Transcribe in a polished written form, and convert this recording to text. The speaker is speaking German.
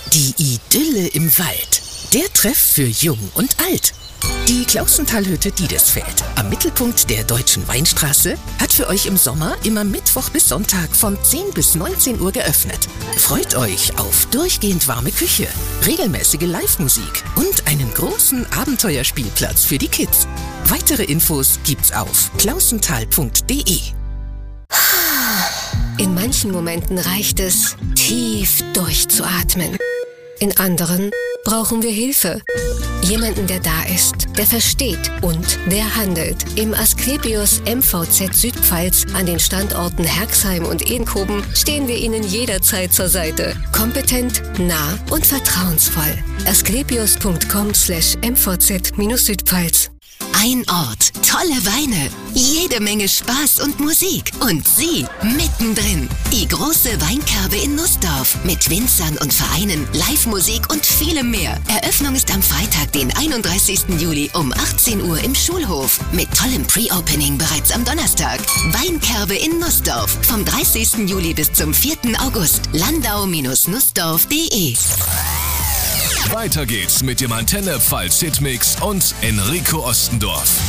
Die Idylle im Wald. Der Treff für Jung und Alt. Die Klausenthalhütte Diedesfeld am Mittelpunkt der Deutschen Weinstraße hat für euch im Sommer immer Mittwoch bis Sonntag von 10 bis 19 Uhr geöffnet. Freut euch auf durchgehend warme Küche, regelmäßige Live-Musik und einen großen Abenteuerspielplatz für die Kids. Weitere Infos gibt's auf klausenthal.de. In manchen Momenten reicht es, tief durchzuatmen. In anderen brauchen wir Hilfe. Jemanden, der da ist, der versteht und der handelt. Im Asklepios MVZ Südpfalz an den Standorten Herxheim und Ehnkoben stehen wir Ihnen jederzeit zur Seite. Kompetent, nah und vertrauensvoll. asklepios.com/mvz-Südpfalz. Ein Ort, tolle Weine, jede Menge Spaß und Musik und Sie mittendrin. Die große Weinkerbe in Nussdorf mit Winzern und Vereinen, Live-Musik und vielem mehr. Eröffnung ist am Freitag, den 31. Juli um 18 Uhr im Schulhof mit tollem Pre-Opening bereits am Donnerstag. Weinkerbe in Nussdorf vom 30. Juli bis zum 4. August. Landau-nussdorf.de. Weiter geht's mit dem Antenne Pfalz Hitmix und Enrico Ostendorf.